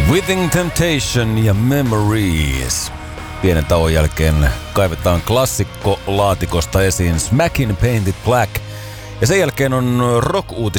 Within Temptation ja Memories. Pienen tauon jälkeen kaivetaan klassikko laatikosta esiin Smackin' Painted Black. Ja sen jälkeen on rock